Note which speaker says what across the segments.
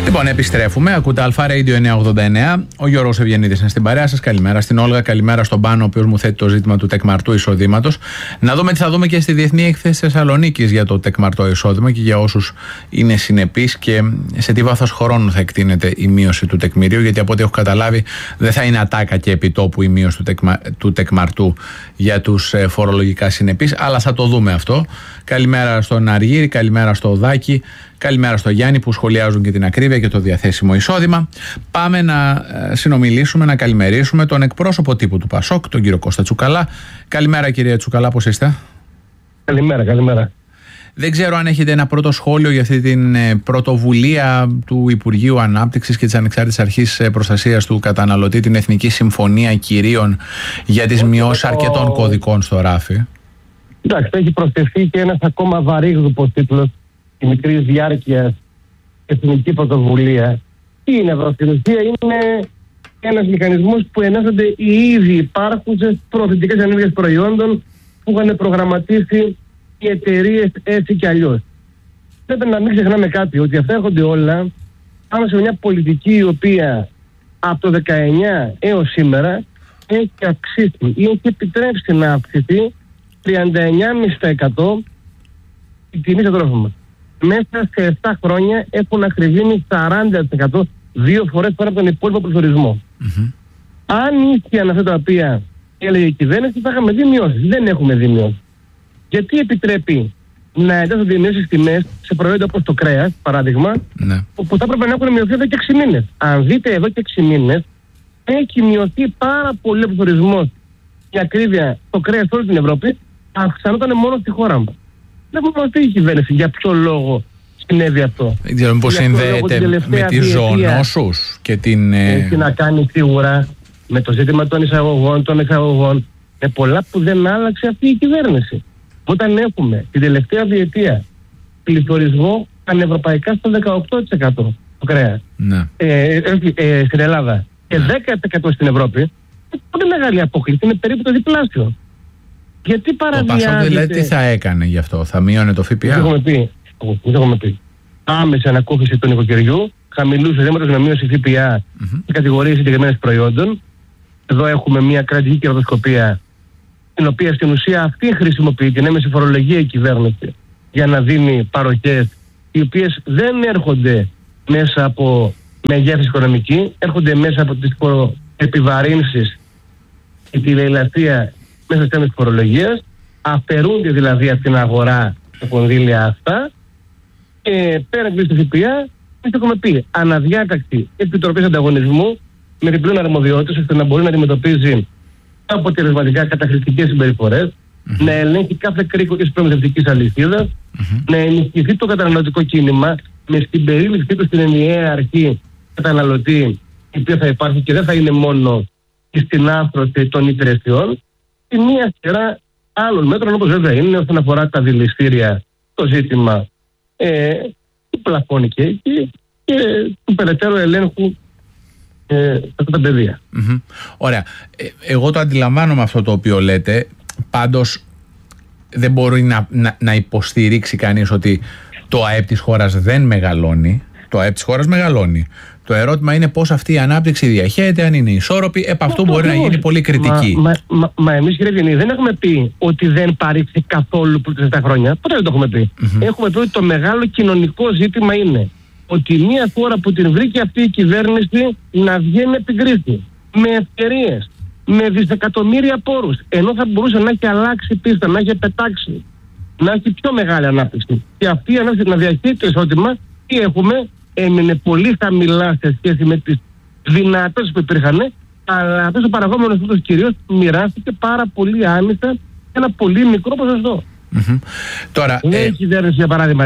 Speaker 1: Λοιπόν, επιστρέφουμε. Ακούτε Αλφα Radio 989. Ο Γιώργος Ευγενίδης είναι στην παρέα σας. Καλημέρα στην Όλγα. Καλημέρα στον Πάνο, ο οποίος μου θέτει το ζήτημα του τεκμαρτού εισοδήματος. Να δούμε τι θα δούμε και στη Διεθνή Έκθεση Θεσσαλονίκης για το τεκμαρτό εισόδημα και για όσους είναι συνεπείς και σε τι βάθος χρόνου θα εκτείνεται η μείωση του τεκμηρίου. Γιατί από ό,τι έχω καταλάβει, δεν θα είναι ατάκα και επιτόπου η μείωση του τεκμαρτού για τους φορολογικά συνεπείς, αλλά θα το δούμε αυτό. Καλημέρα στον Αργύρη, καλημέρα στο Δάκη. Καλημέρα στο Γιάννη που σχολιάζουν και την ακρίβεια και το διαθέσιμο εισόδημα. Πάμε να συνομιλήσουμε, να καλημερίσουμε τον εκπρόσωπο τύπου του ΠΑΣΟΚ, τον κύριο Κώστα Τσουκαλά. Καλημέρα κύριε Τσουκαλά, πώς είστε?
Speaker 2: Καλημέρα.
Speaker 1: Δεν ξέρω αν έχετε ένα πρώτο σχόλιο για αυτή την πρωτοβουλία του Υπουργείου Ανάπτυξης και της Ανεξάρτητης Αρχής Προστασίας του Καταναλωτή, την Εθνική Συμφωνία Κυρίων για τις μειώσεις αρκετών κωδικών στο ράφι.
Speaker 2: Εντάξει, έχει προσθεθεί και ένας ακόμα βαρύγδουπος τίτλος, η μικρή διάρκεια εθνική πρωτοβουλία. Τι είναι εδώ στην ουσία? Είναι ένας μηχανισμός που ενέσονται οι ήδη υπάρχουσες προωθητικές ενέργειες προϊόντων που είχαν προγραμματίσει οι εταιρείες έτσι κι αλλιώς. Πρέπει να μην ξεχνάμε κάτι, ότι αυτά έρχονται όλα πάνω σε μια πολιτική η οποία από το 19 έως σήμερα έχει αυξήσει ή έχει επιτρέψει να αυξηθεί 39,5% η τιμή στα τρόφιμα. Μέσα σε 7 χρόνια έχουν ακριβήνει 40%, 2 φορές πέρα από τον υπόλοιπο πληθωρισμό. Αν ίσχυαν αυτά τα οποία έλεγε η κυβέρνηση, θα είχαμε δει μειώσεις. Δεν έχουμε δει μειώσεις. Γιατί επιτρέπει να εντάσσονται οι μειώσεις τιμές σε προϊόντα όπως το κρέας, παράδειγμα, όπου θα έπρεπε να έχουν μειωθεί εδώ και 6 μήνες. Αν δείτε εδώ και 6 μήνες, έχει μειωθεί πάρα πολύ ο πληθωρισμός και ακρίβεια το κρέας σε όλη την Ευρώπη, αυξανόταν μόνο στη χώρα μας. Δεν μου πει η κυβέρνηση για ποιο λόγο συνέβη αυτό.
Speaker 1: Δεν ξέρω πώς συνδέεται με τις ζωονόσους και την...
Speaker 2: Έχει να κάνει σίγουρα με το ζήτημα των εισαγωγών, των εξαγωγών, με πολλά που δεν άλλαξε αυτή η κυβέρνηση. Όταν έχουμε την τελευταία διετία πληθωρισμό πανευρωπαϊκά στο 18% το κρέας στην Ελλάδα και 10% στην Ευρώπη, είναι πολύ μεγάλη απόκληση, είναι περίπου το διπλάσιο. Γιατί παραβιάζεται...
Speaker 1: Το ΠΑΣΟΚ δηλαδή τι θα έκανε γι' αυτό, θα μείωνε το ΦΠΑ?
Speaker 2: Δεν έχουμε πει. Άμεση ανακούφιση του νοικοκυριού, χαμηλού εισοδήματος με μείωση ΦΠΑ και κατηγορίες συγκεκριμένες προϊόντων. Εδώ έχουμε μια κρατική κερδοσκοπία, την οποία στην ουσία αυτή χρησιμοποιεί την έμεση φορολογία η κυβέρνηση για να δίνει παροχές, οι οποίες δεν έρχονται μέσα από μεγέθυνση οικονομική, έρχονται μέσα από τις επιβαρύνσεις και τη λαιλασία μέσα στις έμεσης φορολογίας, αφαιρούνται δηλαδή από την αγορά τα κονδύλια αυτά και πέραν του ΦΠΑ, έχουμε πει αναδιάτακτη επιτροπής ανταγωνισμού με διπλούν αρμοδιότητες ώστε να μπορεί να αντιμετωπίζει αποτελεσματικά καταχρηστικές συμπεριφορές, να ελέγχει κάθε κρίκο της προμηθευτικής αλυσίδας, να ενισχυθεί το καταναλωτικό κίνημα με στην περίληψή του στην ενιαία αρχή καταναλωτή, η οποία θα υπάρχει και δεν θα είναι μόνο στην άρθρωση των υπηρεσιών, και μία σειρά άλλων μέτρων, όπως βέβαια είναι όσον αφορά τα δηληστήρια, το ζήτημα του πλαφώνει και εκεί και του περαιτέρω ελέγχου στα παιδεία.
Speaker 1: Ωραία. Εγώ το αντιλαμβάνομαι αυτό το οποίο λέτε, πάντως δεν μπορεί να υποστηρίξει κανείς ότι το ΑΕΠ της χώρας δεν μεγαλώνει. Το ΑΕΠ της χώρας μεγαλώνει. Το ερώτημα είναι πώς αυτή η ανάπτυξη διαχέεται, αν είναι ισόρροπη. Επ' αυτού μπορεί να γίνει πολύ κριτική.
Speaker 2: Μα εμείς, κύριε Ευγενή, δεν έχουμε πει ότι δεν παρήχθη καθόλου πριν 7 χρόνια. Ποτέ δεν το έχουμε πει. Έχουμε πει ότι το μεγάλο κοινωνικό ζήτημα είναι ότι μια χώρα που την βρήκε αυτή η κυβέρνηση να βγαίνει από την κρίση με ευκαιρίες, με δισεκατομμύρια πόρους, ενώ θα μπορούσε να έχει αλλάξει πίστα, να έχει πετάξει, να έχει πιο μεγάλη ανάπτυξη. Και αυτή η ανάπτυξη να διαχέει το εισόδημα, τι έχουμε? Έμεινε πολύ χαμηλά σε σχέση με τις δυνατότητες που υπήρχαν, αλλά αυτός ο παραγόμενος αυτός κυρίως μοιράστηκε πάρα πολύ άνετα ένα πολύ μικρό ποσοστό.
Speaker 1: Τώρα,
Speaker 2: λέει η κυβέρνηση για παράδειγμα,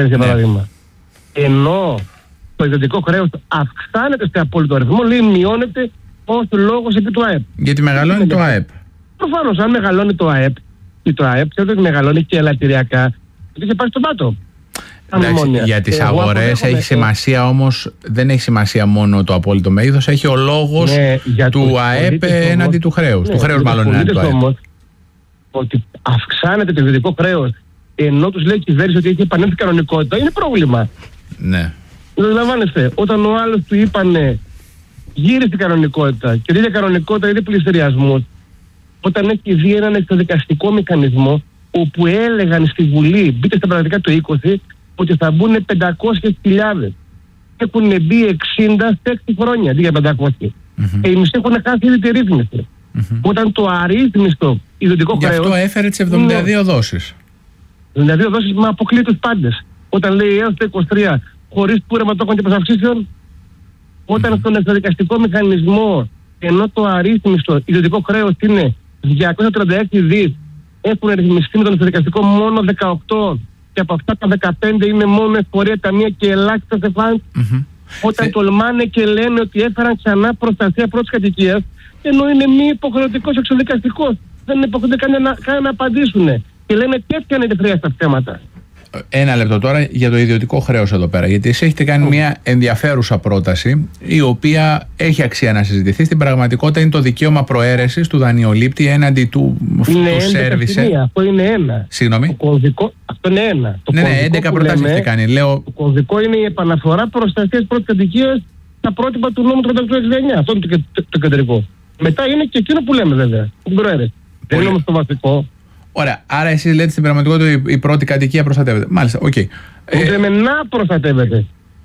Speaker 2: ενώ το ιδιωτικό χρέος αυξάνεται σε απόλυτο αριθμό, λέει μειώνεται ως λόγος επί του ΑΕΠ.
Speaker 1: Γιατί μεγαλώνει το ΑΕΠ.
Speaker 2: Προφανώς, αν μεγαλώνει το ΑΕΠ, και το ΑΕΠ ξέρετε ότι μεγαλώνει και ελαττηριακά, γιατί είχε πάει στον πάτο.
Speaker 1: Εντάξει, για τις αγορές έχει σημασία όμως, δεν έχει σημασία μόνο το απόλυτο μέγεθος, έχει ο λόγος του ΑΕΠ έναντι του χρέους. Του χρέους μάλλον έναντι του ΑΕΠ.
Speaker 2: Ότι αυξάνεται το ιδιωτικό χρέος, ενώ τους λέει η κυβέρνηση ότι έχει επανέλθει κανονικότητα, είναι πρόβλημα.
Speaker 1: Ναι.
Speaker 2: Αντιλαμβάνεστε, όταν ο άλλος του είπανε γύρει στην κανονικότητα και δείτε κανονικότητα δείτε πληστηριασμού, όταν έχει δει έναν εξοδικαστικό μηχανισμό όπου έλεγαν στη Βουλή, μπείτε στα πρακτικά το 20, ότι θα μπουν 500.000. Έχουν μπει 60 σε 6 χρόνια αντί για 500. Οι μισοί έχουν χάσει ήδη τη ρύθμιση. Όταν το αρρύθμιστο ιδιωτικό χρέος.
Speaker 1: Γι' αυτό έφερε τις 72 δόσεις.
Speaker 2: 72 δόσεις με αποκλεί τους πάντες. Όταν λέει έως το 23 χωρίς κούρεμα τόκων και προσαυξήσεων, όταν στον εξοδικαστικό μηχανισμό, ενώ το αρρύθμιστο ιδιωτικό χρέος είναι 236 δις, έχουν ρυθμιστεί με τον εξοδικαστικό μόνο 18 και από αυτά τα 15 είναι μόνο εφορία ταμεία και ελάχιστα σε φαντ. Όταν τολμάνε και λένε ότι έφεραν ξανά προστασία πρώτης κατοικίας, ενώ είναι μη υποχρεωτικός εξοδικαστικός. Δεν είναι υποχρεωτικό καν να απαντήσουν. Και λένε τέτοια είναι η στα θέματα.
Speaker 1: Ένα λεπτό τώρα για το ιδιωτικό χρέος εδώ πέρα. Γιατί εσείς έχετε κάνει μια ενδιαφέρουσα πρόταση, η οποία έχει αξία να συζητηθεί. Στην πραγματικότητα είναι το δικαίωμα προαίρεσης του δανειολήπτη έναντι του σέρβισε.
Speaker 2: Αυτό είναι ένα.
Speaker 1: Συγγνώμη.
Speaker 2: Αυτό είναι ένα.
Speaker 1: Ναι, 11 προτάσεις έχετε κάνει. Λέω...
Speaker 2: Το κωδικό είναι η επαναφορά προστασίας πρώτης κατοικίας στα πρότυπα του νόμου 3869. Αυτό είναι το κεντρικό. Μετά είναι και εκείνο που λέμε βέβαια. Την προαίρεση. Δεν είναι όμως το βασικό.
Speaker 1: Ωραία. Άρα εσείς λέτε στην πραγματικότητα η πρώτη κατοικία προστατεύεται. Μάλιστα, οκ.
Speaker 2: Λέμε να προστατεύεται.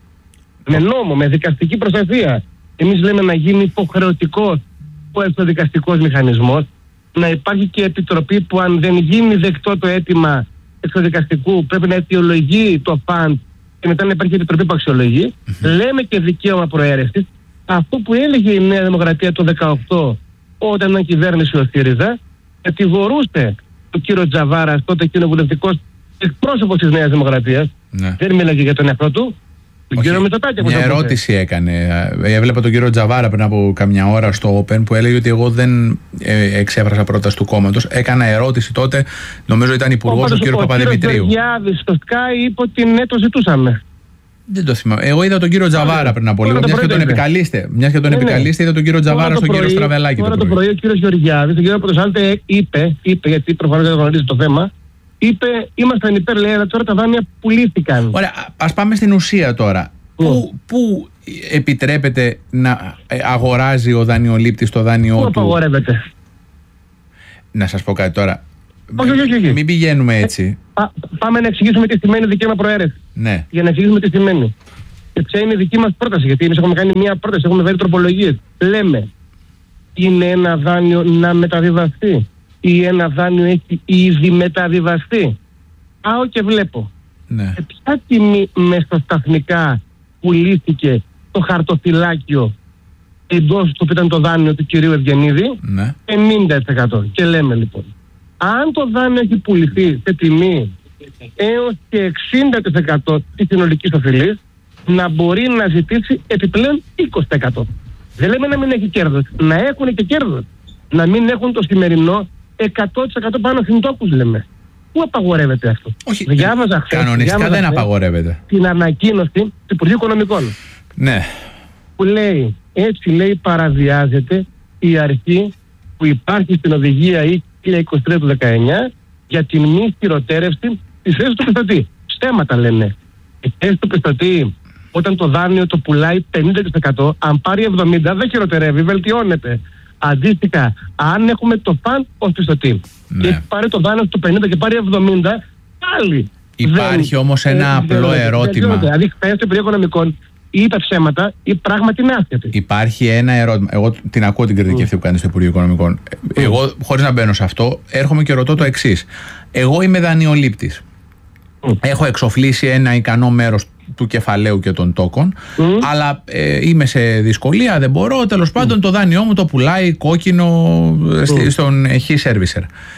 Speaker 2: Με νόμο, με δικαστική προστασία. Εμείς λέμε να γίνει υποχρεωτικός ο εξοδικαστικός μηχανισμός, να υπάρχει και επιτροπή που αν δεν γίνει δεκτό το αίτημα εξοδικαστικού πρέπει να αιτιολογεί το φαντ και μετά να υπάρχει επιτροπή που αξιολογεί. Λέμε και δικαίωμα προαίρεσης. Αυτό που έλεγε η Νέα Δημοκρατία το 2018 όταν ήταν κυβέρνηση ο ΣΥΡΙΖΑ, κατηγορούσε τον κύριο Τζαβάρα, τότε κοινοβουλευτικός εκπρόσωπος της Νέας Δημοκρατίας. Δεν μίλαγε για τον εαυτό του. Τον κύριο Μητσοτάκη.
Speaker 1: Μια ερώτηση έκανε. Έβλεπα τον κύριο Τζαβάρα πριν από καμιά ώρα στο Open που έλεγε ότι εγώ δεν εξέφρασα πρόταση του κόμματος. Έκανα ερώτηση τότε, νομίζω ήταν υπουργός ο κύριος Παπαδημητρίου. Ο
Speaker 2: κύριος Γεωργιάδης στο Sky είπε ότι ναι, το ζητούσαμε.
Speaker 1: Δεν το θυμάμαι. Εγώ είδα τον κύριο Τζαβάρα πριν από λίγο. Μιας και τον επικαλείστε, είδα τον κύριο Τζαβάρα στον κύριο Στραβελάκη.
Speaker 2: Τώρα το πρωί ο κύριος Γεωργιάδης, τον κύριο Πρωτοσάλτε, είπε, γιατί προφανώς δεν γνωρίζει το θέμα, είπε, ήμασταν υπέρ, λέει, αλλά τώρα τα δάνεια πουλήθηκαν.
Speaker 1: Ωραία, ας πάμε στην ουσία τώρα. Πού επιτρέπεται να αγοράζει ο δανειολήπτης το δάνειό του?
Speaker 2: Πού απαγορεύεται?
Speaker 1: Να σας πω κάτι τώρα.
Speaker 2: Όχι.
Speaker 1: Μην πηγαίνουμε έτσι.
Speaker 2: Πάμε να εξηγήσουμε τι σημαίνει δικαίωμα προαίρεση.
Speaker 1: Ναι.
Speaker 2: Για να εξηγήσουμε τι σημαίνει. Και ποια είναι η δική μας πρόταση. Γιατί εμείς έχουμε κάνει μια πρόταση, έχουμε βάλει τροπολογίες. Λέμε, είναι ένα δάνειο να μεταβιβαστεί ή ένα δάνειο έχει ήδη μεταβιβαστεί? Πάω και βλέπω.
Speaker 1: Ναι.
Speaker 2: Σε ποια τιμή μεσοσταθμικά πουλήθηκε το χαρτοφυλάκιο εντός του που ήταν το δάνειο του κυρίου Ευγενίδη?
Speaker 1: Ναι.
Speaker 2: 50%. Και λέμε λοιπόν, αν το δάνειο έχει πουληθεί σε τιμή έως και 60% της συνολικής οφειλής, να μπορεί να ζητήσει επιπλέον 20%. Δεν λέμε να μην έχει κέρδος, να έχουν και κέρδος. Να μην έχουν το σημερινό 100% πάνω στην τόκους λέμε. Πού απαγορεύεται αυτό?
Speaker 1: Όχι, κανονιστικά δεν απαγορεύεται.
Speaker 2: Την ανακοίνωση του Υπουργείου Οικονομικών.
Speaker 1: Ναι.
Speaker 2: Που λέει, έτσι λέει, παραβιάζεται η αρχή που υπάρχει στην οδηγία 1023 του 19 για την μη χειροτέρευση της θέσης του πιστωτή. Στέματα λένε. Η θέση του πιστωτή, όταν το δάνειο το πουλάει 50%, αν πάρει 70% δεν χειροτερεύει, βελτιώνεται. Αντίστοιχα, αν έχουμε το φαν ως πιστωτή και έχει πάρει το δάνειο στο 50% και πάρει 70%, πάλι.
Speaker 1: Υπάρχει όμως ένα απλό ερώτημα.
Speaker 2: Δηλαδή, χθες το Υπουργείο Οικονομικών είπε ψέματα ή πράγματι είναι άσχετη.
Speaker 1: Υπάρχει ένα ερώτημα. Εγώ την ακούω την κριτική αυτή που κάνει στο Υπουργείο Οικονομικών. Εγώ, χωρίς να μπαίνω σε αυτό, έρχομαι και ρωτώ το εξής. Εγώ είμαι δανειολήπτης. Έχω εξοφλήσει ένα ικανό μέρος του κεφαλαίου και των τόκων, αλλά είμαι σε δυσκολία, δεν μπορώ. Τέλος πάντων, το δάνειό μου το πουλάει κόκκινο στον χ servicer.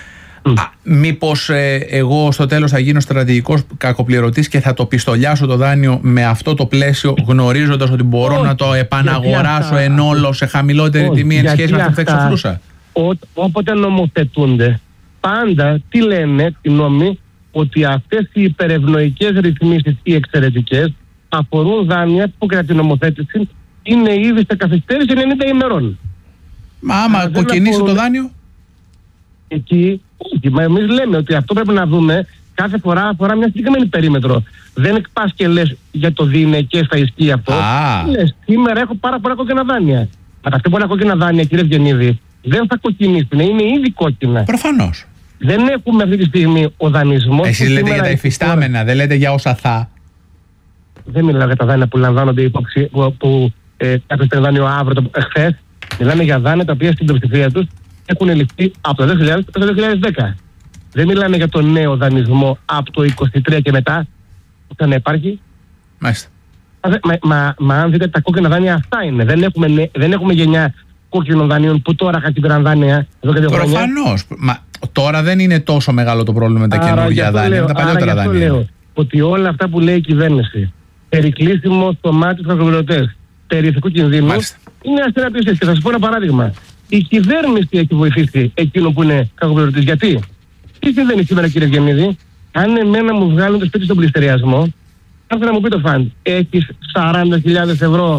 Speaker 1: Μήπως εγώ στο τέλος θα γίνω στρατηγικός κακοπληρωτής και θα το πιστολιάσω το δάνειο με αυτό το πλαίσιο, γνωρίζοντας ότι μπορώ να το επαναγοράσω εν όλο σε χαμηλότερη τιμή εν σχέση με αυτό που θα εξοφλούσα?
Speaker 2: Όποτε νομοθετούνται, πάντα τι λένε οι νόμοι? Ότι αυτές οι υπερευνοϊκές ρυθμίσεις ή εξαιρετικές αφορούν δάνεια που κατά την νομοθέτηση είναι ήδη σε καθυστέρηση 90 ημερών.
Speaker 1: Μα άμα κοκκινήσει το δάνειο?
Speaker 2: Εκεί, όχι. Μα εμείς λέμε ότι αυτό πρέπει να δούμε κάθε φορά αφορά μια συγκεκριμένη περίμετρο. Δεν πας και λες για το διηνεκές θα ισχύει αυτό. Λες, σήμερα έχω πάρα πολλά κόκκινα δάνεια. Αλλά αυτά πολλά κόκκινα δάνεια, κύριε Ευγενίδη, δεν θα κοκκινήσουν, είναι ήδη κόκκινα.
Speaker 1: Προφανώς.
Speaker 2: Δεν έχουμε αυτή τη στιγμή ο δανεισμός.
Speaker 1: Εσείς λέτε για τα υφιστάμενα, δεν λέτε για όσα θα.
Speaker 2: Δεν μιλάω για τα δάνεια που λαμβάνονται υπόψη, που κάποιος παίρνει δάνειο αύριο, χθες. Μιλάμε για δάνεια τα οποία στην πλειοψηφία τους έχουν ληφθεί από το 2000 το 2010. Δεν μιλάμε για το νέο δανεισμό από το 2023 και μετά, που θα υπάρχει.
Speaker 1: Μάλιστα.
Speaker 2: Μα αν δείτε, τα κόκκινα δάνεια αυτά είναι. Δεν έχουμε γενιά κόκκινων δανείων που τώρα είχαν δάνεια εδώ και 2 χρόνια.
Speaker 1: Προφανώς. Μα τώρα δεν είναι τόσο μεγάλο το πρόβλημα με τα καινούργια δάνεια, με τα παλιότερα δάνεια.
Speaker 2: Λέω ότι όλα αυτά που λέει η κυβέρνηση, περί κλείσιμο στο μάτι στους κακοπληρωτές, περί ηθικού κινδύνου, είναι αστεραπιστές. Και θα σας πω ένα παράδειγμα. Η κυβέρνηση έχει βοηθήσει εκείνο που είναι κακοπληρωτής. Γιατί? Τι συμβαίνει σήμερα, κύριε Ευγενίδη? Αν εμένα μου βγάλουν το σπίτι στον πληστηριασμό, θα να μου πει το φαντ, έχεις 40.000 ευρώ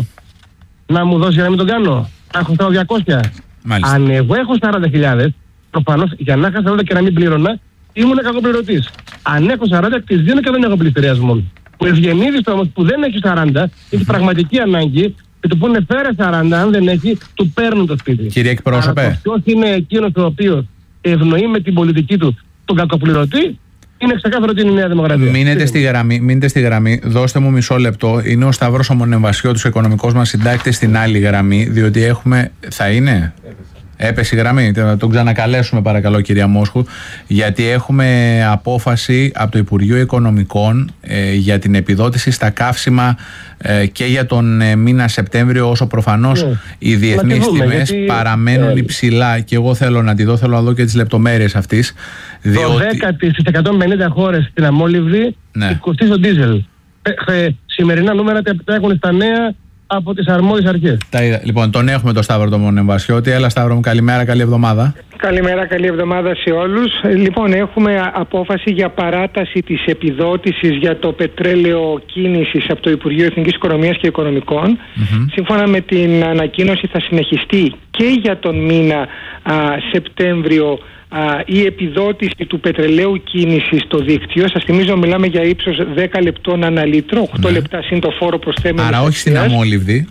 Speaker 2: να μου δώσει για να μην τον κάνω? Θα έχω 200.
Speaker 1: Μάλιστα.
Speaker 2: Αν εγώ έχω 40.000, προφανώς για να είχα 40 και να μην πλήρωνα, ήμουν κακοπληρωτής. Αν έχω 40, τις δίνω και δεν έχω πληστηριασμό. Ο Ευγενίδης όμως που δεν έχει 40, έχει πραγματική ανάγκη και του πούνε φέρε 40, αν δεν έχει, του παίρνουν το σπίτι.
Speaker 1: Κύριε εκπρόσωπε.
Speaker 2: Ποιος είναι εκείνος ο οποίος ευνοεί με την πολιτική του τον κακοπληρωτή? Είναι ξεκάθαρο ότι είναι η Νέα Δημοκρατία.
Speaker 1: Μείνετε στη γραμμή. Δώστε μου μισό λεπτό. Είναι ο Σταύρος Ομονεμβασιώτης, ο οικονομικός μας συντάκτης, στην άλλη γραμμή. Διότι έχουμε. Θα είναι. Έπεσε η γραμμή. Θα τον ξανακαλέσουμε, παρακαλώ, κυρία Μόσχου. Γιατί έχουμε απόφαση από το Υπουργείο Οικονομικών για την επιδότηση στα καύσιμα και για τον μήνα Σεπτέμβριο, όσο προφανώς οι διεθνείς τιμές παραμένουν υψηλά. Και εγώ θέλω να τη δω, θέλω να δω και τις λεπτομέρειες αυτής.
Speaker 2: Το 10 στις 150 χώρες στην αμόλυβδη κοστίζει το ντίζελ. Σημερινά νούμερα τα έχουν στα νέα από τις αρμόδιες αρχές.
Speaker 1: Λοιπόν, τον έχουμε τον Σταύρο τον Μονεμβασιώτη. Έλα, Σταύρο μου, καλημέρα, καλή εβδομάδα.
Speaker 3: Καλημέρα, καλή εβδομάδα σε όλους. Λοιπόν, έχουμε απόφαση για παράταση της επιδότησης για το πετρέλαιο κίνησης από το Υπουργείο Εθνικής Οικονομίας και Οικονομικών. Σύμφωνα με την ανακοίνωση θα συνεχιστεί και για τον μήνα Σεπτέμβριο η επιδότηση του πετρελαίου κίνησης στο δίκτυο. Σας θυμίζω, μιλάμε για ύψος 10 λεπτών ανά λίτρο, 8 λεπτά συν το φόρο προσθέμενης.
Speaker 1: Άρα όχι στην αμόλυβδη.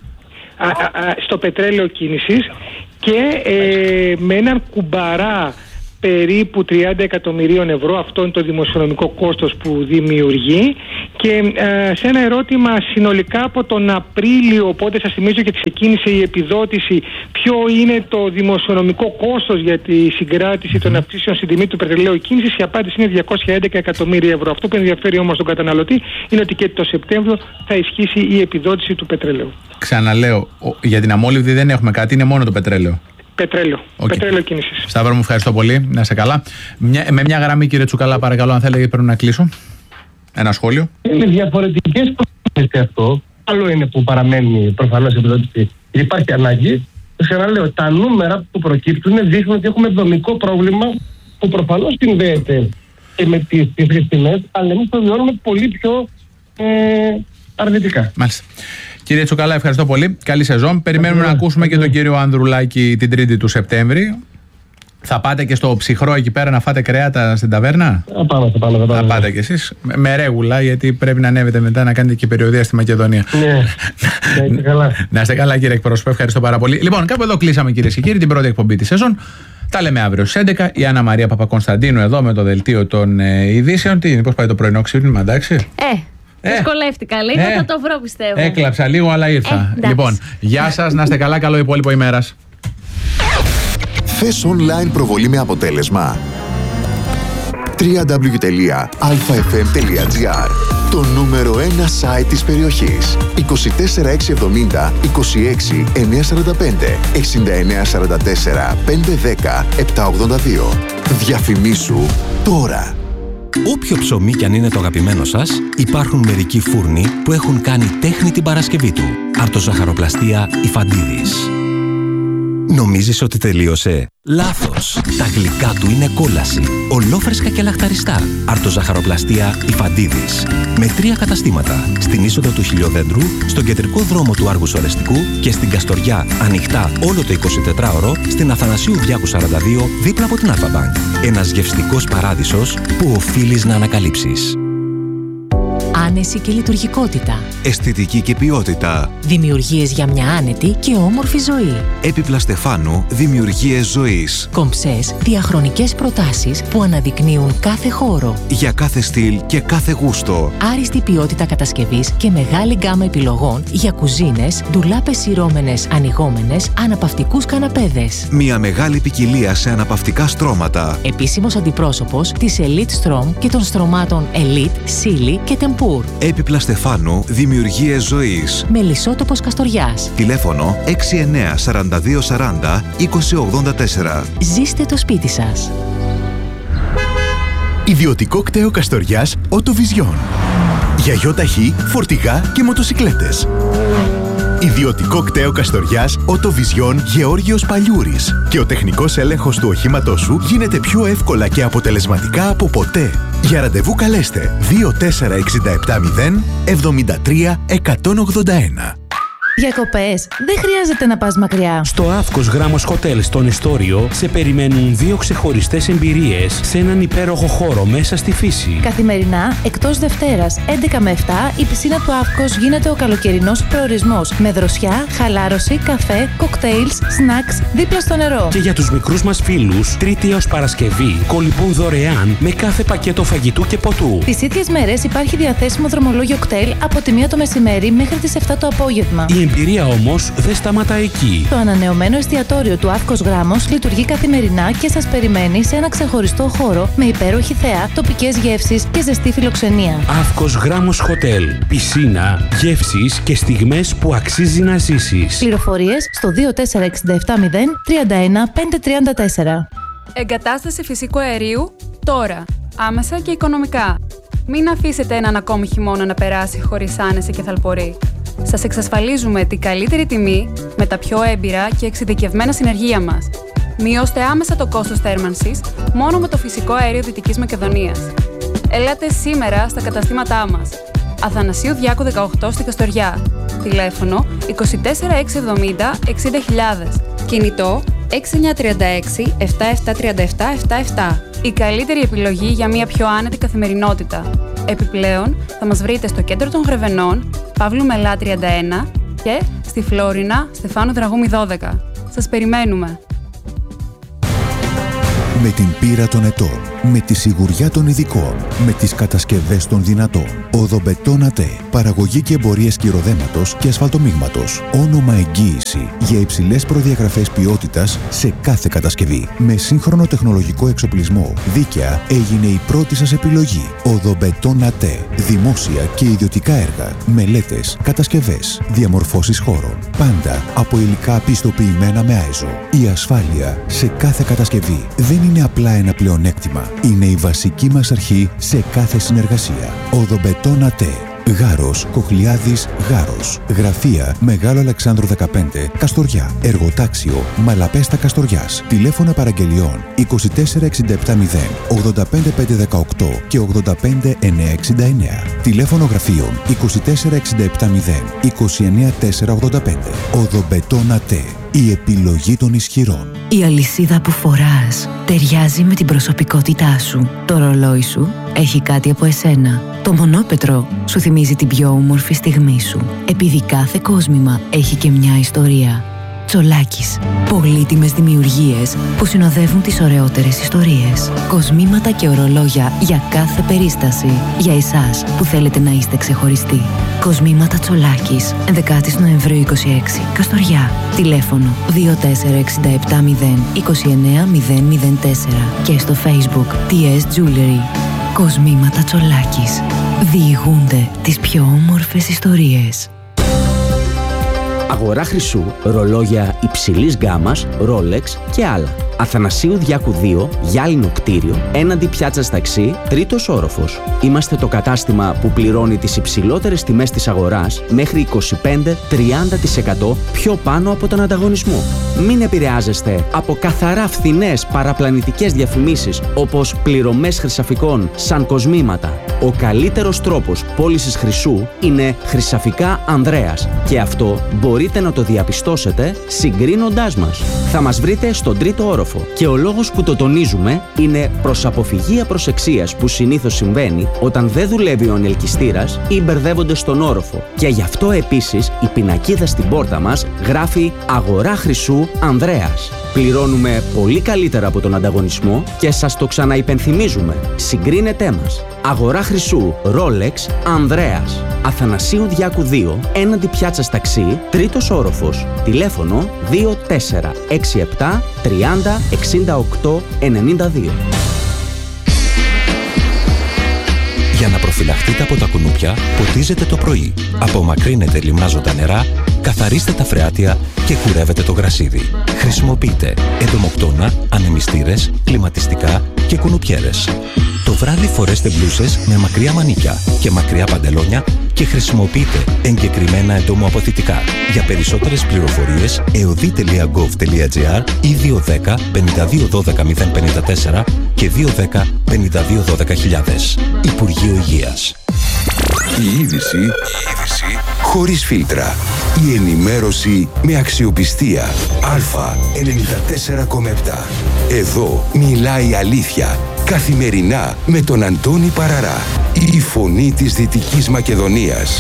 Speaker 3: Στο πετρέλαιο κίνησης και με έναν κουμπαρά περίπου 30 εκατομμυρίων ευρώ. Αυτό είναι το δημοσιονομικό κόστος που δημιουργεί. Και σε ένα ερώτημα συνολικά από τον Απρίλιο, οπότε σας θυμίζω και ξεκίνησε η επιδότηση, ποιο είναι το δημοσιονομικό κόστος για τη συγκράτηση των αυξήσεων στην τιμή του πετρελαίου κίνησης, η απάντηση είναι 211 εκατομμύρια ευρώ. Αυτό που ενδιαφέρει όμως τον καταναλωτή είναι ότι και το Σεπτέμβριο θα ισχύσει η επιδότηση του πετρελαίου.
Speaker 1: Ξαναλέω, για την αμόλυβδη δεν έχουμε κάτι, είναι μόνο το πετρέλαιο.
Speaker 3: Πετρέλαιο. Πετρέλαιο κίνησης.
Speaker 1: Σταύρο μου, ευχαριστώ πολύ. Να είσαι καλά. Με μια γραμμή, κύριε Τσουκαλά, παρακαλώ, αν θέλετε, πρέπει να κλείσω. Ένα σχόλιο.
Speaker 2: Είναι διαφορετικές προκλήσεις αυτό. Άλλο είναι που παραμένει προφανώς η επιδότηση. Υπάρχει ανάγκη. Ξαναλέω, τα νούμερα που προκύπτουν δείχνουν ότι έχουμε δομικό πρόβλημα που προφανώς συνδέεται και με τις τιμές, αλλά εμείς το βιώνουμε πολύ πιο αρνητικά.
Speaker 1: Μάλιστα. Κύριε Τσουκαλά, ευχαριστώ πολύ. Καλή σεζόν. Περιμένουμε να ακούσουμε και τον κύριο Ανδρουλάκη την 3η του Σεπτέμβρη. Θα πάτε και στο ψυχρό εκεί πέρα να φάτε κρέατα στην ταβέρνα? Θα πάτε κι εσείς. Με ρέγουλα, γιατί πρέπει να ανέβετε μετά να κάνετε και περιοδεία στη Μακεδονία.
Speaker 2: Ναι, καλά.
Speaker 1: Να είστε καλά, κύριε εκπρόσωπε. Ευχαριστώ πάρα πολύ. Λοιπόν, κάπου εδώ κλείσαμε, κυρίες και κύριοι, την πρώτη εκπομπή της σεζόν. Τα λέμε αύριο στις 11. Η Άννα Μαρία Παπακωνσταντίνου εδώ με το δελτίο των ειδήσεων. Πώς πάει το πρωινό ξύπνημα, εντάξει?
Speaker 4: Δυσκολεύτηκα λίγο, θα το βρω, πιστεύω.
Speaker 1: Έκλαψα λίγο, αλλά ήρθα. Λοιπόν, γεια σας, να είστε καλά, καλό υπόλοιπο ημέρας.
Speaker 5: Θες online προβολή με αποτέλεσμα? www.alfafm.gr. Το νούμερο 1 site της περιοχής. 24670 26 945 6944 510 782. Διαφημίσου τώρα.
Speaker 6: Όποιο ψωμί κι αν είναι το αγαπημένο σας, υπάρχουν μερικοί φούρνοι που έχουν κάνει τέχνη την Παρασκευή του. Αρτοζαχαροπλαστεία Ιφαντίδης. Νομίζεις ότι τελείωσε? Λάθος! Τα γλυκά του είναι κόλαση. Ολόφρεσκα και λαχταριστά. Αρτοζαχαροπλαστεία Ιφαντίδης. Με 3 καταστήματα. Στην είσοδο του Χιλιοδέντρου, στον κεντρικό δρόμο του Άργους Ορεστικού και στην Καστοριά, ανοιχτά όλο το 24ωρο, στην Αθανασίου Διάκου 42, δίπλα από την Αλφα-Μπανκ. Ένας γευστικός παράδεισος που οφείλεις να ανακαλύψεις.
Speaker 7: Άνεση και λειτουργικότητα.
Speaker 8: Αισθητική και ποιότητα.
Speaker 7: Δημιουργίες για μια άνετη και όμορφη ζωή.
Speaker 8: Έπιπλα Στεφάνου, δημιουργίες ζωής.
Speaker 7: Κομψές, διαχρονικές προτάσεις που αναδεικνύουν κάθε χώρο.
Speaker 8: Για κάθε στυλ και κάθε γούστο.
Speaker 7: Άριστη ποιότητα κατασκευής και μεγάλη γκάμα επιλογών για κουζίνες, ντουλάπες σειρώμενες, ανοιγόμενες, αναπαυτικούς καναπέδες.
Speaker 8: Μια μεγάλη ποικιλία σε αναπαυτικά στρώματα.
Speaker 7: Επίσημος αντιπρόσωπος της Elite Strom και των στρωμάτων Elite, Silly και Tempur.
Speaker 8: Έπιπλα Στεφάνου, δημιουργίες ζωής.
Speaker 7: Μελισσότοπος Καστοριάς.
Speaker 8: Τηλέφωνο 69 42 40 2084.
Speaker 7: Ζήστε το σπίτι σας.
Speaker 9: Ιδιωτικό κτέο Καστοριάς Οτοβιζιόν. Για γιοταχή, φορτηγά και μοτοσικλέτες. Ιδιωτικό κτέο Καστοριάς Οτοβιζιόν Γεώργιος Παλιούρης. Και ο τεχνικός έλεγχος του οχήματός σου γίνεται πιο εύκολα και αποτελεσματικά από ποτέ. Για ραντεβού καλέστε 24670 73 181.
Speaker 10: Διακοπές. Δεν χρειάζεται να πας μακριά.
Speaker 11: Στο Αύκος Γράμμος Hotel στον Ιστόριο σε περιμένουν 2 ξεχωριστές εμπειρίες σε έναν υπέροχο χώρο μέσα στη φύση.
Speaker 10: Καθημερινά, εκτός Δευτέρας, 11 με 7, η πισίνα του Αύκος γίνεται ο καλοκαιρινός προορισμός. Με δροσιά, χαλάρωση, καφέ, κοκτέιλς, σνακς δίπλα στο νερό.
Speaker 11: Και για τους μικρούς μας φίλους, Τρίτη έως Παρασκευή, κολυμπούν δωρεάν με κάθε πακέτο φαγητού και ποτού.
Speaker 10: Τις ίδιες μέρες υπάρχει διαθέσιμο δρομολόγιο κτέλ από τη 1 το μεσημέρι μέχρι τις 7 το απόγευμα.
Speaker 11: Η εμπειρία όμως δεν σταματά εκεί.
Speaker 10: Το ανανεωμένο εστιατόριο του Αύκος Γράμμος λειτουργεί καθημερινά και σας περιμένει σε ένα ξεχωριστό χώρο με υπέροχη θέα, τοπικές γεύσεις και ζεστή φιλοξενία.
Speaker 11: Αύκος Γράμμος Hotel. Πισίνα, γεύσεις και στιγμές που αξίζει να ζήσεις.
Speaker 10: Πληροφορίες στο 24670 31 534.
Speaker 12: Εγκατάσταση φυσικού αερίου τώρα. Άμεσα και οικονομικά. Μην αφήσετε έναν ακόμη χειμώνα να περάσει χωρίς άνεση και θαλπορή. Σας εξασφαλίζουμε την καλύτερη τιμή με τα πιο έμπειρα και εξειδικευμένα συνεργεία μας. Μειώστε άμεσα το κόστος θέρμανσης μόνο με το φυσικό αέριο Δυτικής Μακεδονίας. Ελάτε σήμερα στα καταστήματά μας. Αθανασίου Διάκου 18 στη Καστοριά. Τηλέφωνο 24670 60.000. Κινητό 6936 7737 77. Η καλύτερη επιλογή για μια πιο άνετη καθημερινότητα. Επιπλέον, θα μας βρείτε στο κέντρο των Γρεβενών, Παύλου Μελά 31 και στη Φλόρινα, Στεφάνου Δραγούμη 12. Σας περιμένουμε!
Speaker 5: Με την πείρα των ετών, με τη σιγουριά των ειδικών, με τις κατασκευές των δυνατών. Οδομπετόν ΑΤΕ. Παραγωγή και εμπορίες κυροδέματος και ασφαλτομίγματος. Όνομα εγγύηση για υψηλές προδιαγραφές ποιότητας σε κάθε κατασκευή. Με σύγχρονο τεχνολογικό εξοπλισμό. Δίκαια έγινε η πρώτη σας επιλογή. Οδομπετόν ΑΤΕ. Δημόσια και ιδιωτικά έργα. Μελέτες, κατασκευές, διαμορφώσεις χώρων. Πάντα από υλικά πιστοποιημένα με ΆΕΖΟ. Η ασφάλεια σε κάθε κατασκευή δεν είναι απλά ένα πλεονέκτημα. Είναι η βασική μας αρχή σε κάθε συνεργασία. Οδομπετόν ΑΤΕ. Γάρος, Κοχλιάδης, Γάρος. Γραφεία Μεγάλο Αλεξάνδρου 15, Καστοριά. Εργοτάξιο Μαλαπέστα Καστοριάς. Τηλέφωνα παραγγελιών 24670 85518 και 85969. Τηλέφωνο γραφείων 24670 29485. Οδομπετόν ΑΤΕ. Η επιλογή των ισχυρών.
Speaker 13: Η αλυσίδα που φοράς ταιριάζει με την προσωπικότητά σου. Το ρολόι σου έχει κάτι από εσένα. Το μονόπετρο σου θυμίζει την πιο όμορφη στιγμή σου. Επειδή κάθε κόσμημα έχει και μια ιστορία. Τσολάκης. Πολύτιμες δημιουργίες που συνοδεύουν τις ωραιότερες ιστορίες. Κοσμήματα και ορολόγια για κάθε περίσταση. Για εσάς που θέλετε να είστε ξεχωριστοί. Κοσμήματα Τσολάκης. 11 Νοεμβρίου 26. Καστοριά. Τηλέφωνο 24670 29004 και στο Facebook TS Jewelry. Κοσμήματα Τσολάκης. Διηγούνται τις πιο όμορφες ιστορίες.
Speaker 14: Αγορά χρυσού, ρολόγια υψηλής γκάμας, Rolex και άλλα. Αθανασίου Διάκου 2, γυάλινο κτίριο, έναντι πιάτσας ταξί, 3ος όροφος. Είμαστε το κατάστημα που πληρώνει τις υψηλότερες τιμές της αγοράς μέχρι 25-30% πιο πάνω από τον ανταγωνισμό. Μην επηρεάζεστε από καθαρά φθηνές παραπλανητικές διαφημίσεις όπως πληρωμές χρυσαφικών σαν κοσμήματα. Ο καλύτερος τρόπος πώλησης χρυσού είναι Χρυσαφικά Ανδρέας και αυτό μπορείτε να το διαπιστώσετε συγκρίνοντάς μας. Θα μας βρείτε στον 3ο όροφο και ο λόγος που το τονίζουμε είναι προς αποφυγή απροσεξίας που συνήθως συμβαίνει όταν δεν δουλεύει ο ανελκυστήρας ή μπερδεύονται στον όροφο. Και γι' αυτό επίσης η πινακίδα στην πόρτα μας γράφει «Αγορά χρυσού Ανδρέας». Πληρώνουμε πολύ καλύτερα από τον ανταγωνισμό και σας το ξαναυπενθυμίζουμε. Συγκρίνετέ μας. Αγορά χρυσού Rolex Ανδρέας. Αθανασίου Διάκου 2, έναντι πιάτσας ταξί, 3ος όροφος. Τηλέφωνο 2467 30 68 92.
Speaker 6: Για να προφυλαχτείτε από τα κουνούπια, ποτίζετε το πρωί. Απομακρύνετε λιμνάζοντα νερά, καθαρίστε τα φρεάτια και κουρεύετε το γρασίδι. Χρησιμοποιείτε εντομοκτώνα, ανεμιστήρες, κλιματιστικά και κουνουπιέρες. Το βράδυ φορέστε μπλούσες με μακριά μανίκια και μακριά παντελόνια και χρησιμοποιείτε εγκεκριμένα εντομοαποθητικά. Για περισσότερες πληροφορίες, eodi.gov.gr ή 210 52 12 054 και 210 52 12 Υπουργείο Υγείας.
Speaker 15: Η είδηση χωρίς φίλτρα. Η ενημέρωση με αξιοπιστία. Α94,7. Εδώ μιλάει η αλήθεια. Καθημερινά με τον Αντώνη Παραρά. Η φωνή της Δυτικής Μακεδονίας.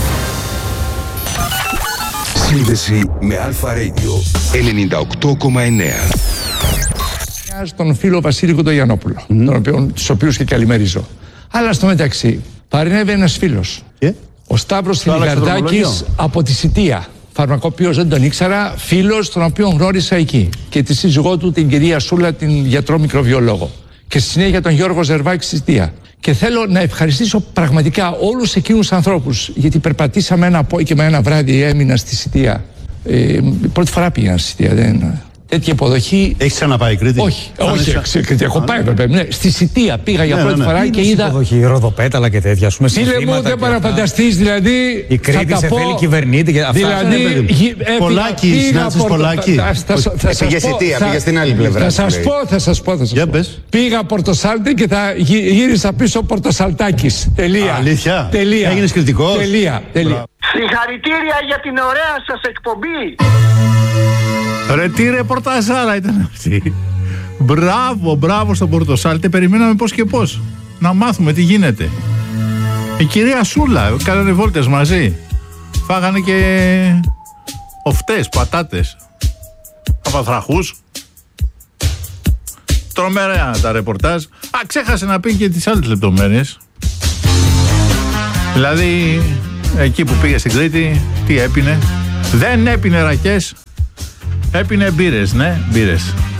Speaker 15: Σύνδεση με Αλφα Radio 98,9.
Speaker 16: Στον φίλο Βασίλη Κοντογιαννόπουλο, τους οποίους και καλημερίζω. Αλλά στο μεταξύ παρενέβη ένας φίλος. Ο Σταύρος Θηλιγαρδάκης από τη Σιτία. Φαρμακοποιός, δεν τον ήξερα, φίλος τον οποίο γνώρισα εκεί. Και τη σύζυγό του την κυρία Σούλα, την γιατρό μικροβιολόγο. Και στη συνέχεια τον Γιώργο Ζερβάκη στη Σιτία. Και θέλω να ευχαριστήσω πραγματικά όλους εκείνους τους ανθρώπους, γιατί περπατήσαμε ένα απόγευμα, ένα βράδυ έμεινα στη Σιτία. Πρώτη φορά πήγαινα στη Σιτία, δεν... Τέτοια υποδοχή.
Speaker 17: Έχεις ξαναπάει Κρήτη?
Speaker 16: Όχι, Κρήτη έχω πάει βέβαια. Ναι, στη Σιτία πήγα για πρώτη φορά και είδα.
Speaker 17: Υποδοχή, ροδοπέταλα και τέτοια.
Speaker 16: Φίλε μου, δεν παραφανταστείς δηλαδή.
Speaker 17: Η Κρήτη σε θέλει κυβερνήτη και αυτά.
Speaker 16: Δηλαδή.
Speaker 17: Πολάκη, συνάντησες Πολάκη.
Speaker 18: Πήγε Σιτία, πήγε στην άλλη πλευρά.
Speaker 16: Θα σας πω. Πήγα Πορτοσάλτη και θα γύρισα πίσω Πορτοσαλτάκης. Τελεία.
Speaker 17: Αλήθεια.
Speaker 16: Έγινες
Speaker 17: κριτικός.
Speaker 16: Τελεία.
Speaker 19: Συγχαρητήρια για την ωραία σας εκπομπή.
Speaker 20: Ρε τι ρεπορταζάρα ήταν αυτή. Μπράβο στον Πορτοσάλτη. Περιμέναμε πώς και πώς να μάθουμε τι γίνεται. Η κυρία Σούλα κάνανε βόλτες μαζί. Φάγανε και οφτές, πατάτες, απαθραχούς. Τρομερά τα ρεπορτάζ. Ξέχασε να πει και τις άλλες λεπτομέρειες. Δηλαδή εκεί που πήγε στην Κρήτη, τι έπινε? Δεν έπινε ρακές. Έπινε μπύρες, ναι, μπύρες.